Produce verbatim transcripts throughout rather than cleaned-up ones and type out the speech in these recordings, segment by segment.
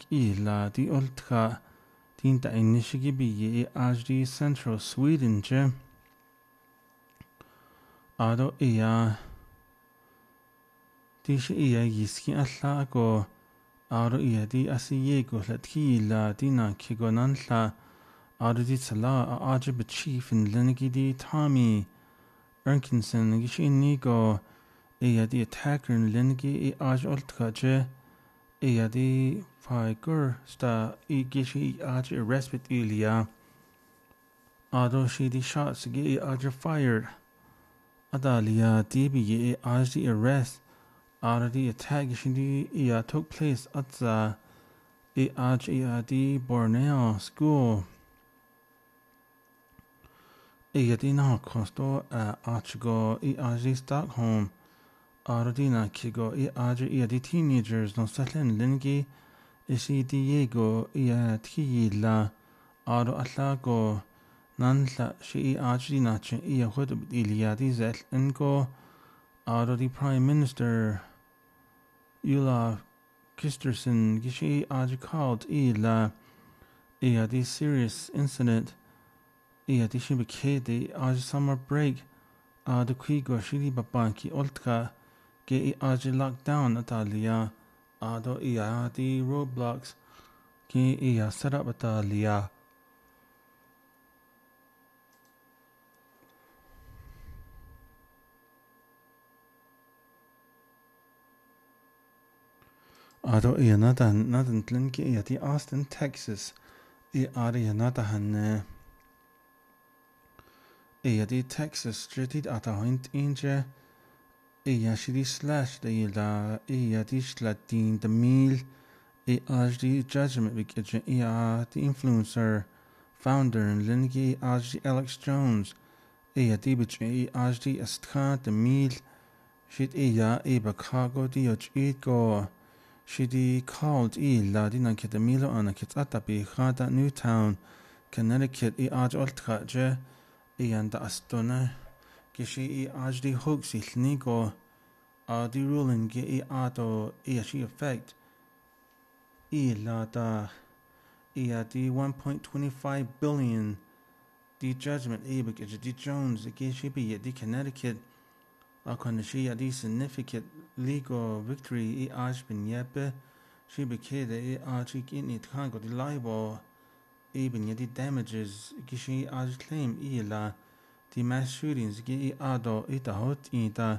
ila di ultka tinta inishigi i ajdi Central Sweden je ado iya di shi iya yiski alla go ado iya di asiyego latkila di na kigonan la ado di tsala a ajib chief in linigi di Tommy Erkinson gishi inni go iya di attacker in linigi i aj ultka je iya di Figur sta i gishi i aj arrest with ilia ado shi di shots gi i aj fired Adalia D B A as the arrest out the attack uh, took place at the A D Borneo school. Iadina Costo Archigo E Stockholm. Aradina Kigo E the teenagers no settling Lingi Isi Diego Ia Tila Aro Atlago. Nanla she actually not ia hood Iliadi Zel and go out of the Prime Minister Ula Kristersson Gishi Aj called Ila Ia the serious incident Ia the Shibike the Aj summer break uh the Quigo Shili Babanki Ultka Ge Aj lockdown Atalia Ado Ia the roadblocks Ge Ia set up Atalia Ado iya nadan nadan tlinki iya di Austin, Texas. I ado iya nadahan iya di Texas stritid ata hint inje iya shidi slash da ila iya di shlatin the meal i aj di judgment wikidje iya di influencer founder and linki aj di Alex Jones iya di bitje i aj di astka the meal shit iya i bakago di oj go Shidi called illa dina kit Milo ana kit atabi khada Newtown, Connecticut i aj ultra je i anda astona gishi i aj di hoax ilnigo a di ruling gi i ado i ashi effect illa da i di one point two five billion di judgment i big di Jones gishi bi di Connecticut Akon she a significant legal victory i aj bin yebe she became the aj in it can go the libel even yet the damages gishi aj claim ila the mass shootings gi ado ita hot in the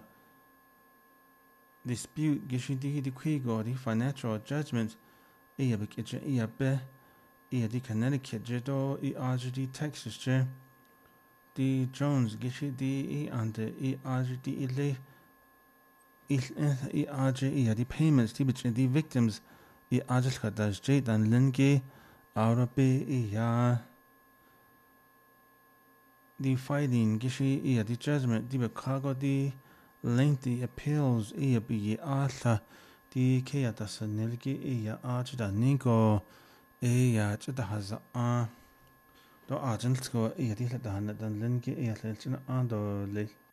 dispute gishi di di quigo the financial judgment iya bikje iya be iya di Connecticut jedo i aj di Texas je The Jones gishi di i ande i aj di ile i aj i di payments di bitch di victims i aj khadaj je dan linge arabe i ya the fighting gishi i di judgment di bakago di lengthy appeals i bi ala di kayata sanilgi i ya aj da nigo e ya chda haza a Do agent go i di la dan dan linki i la china ando le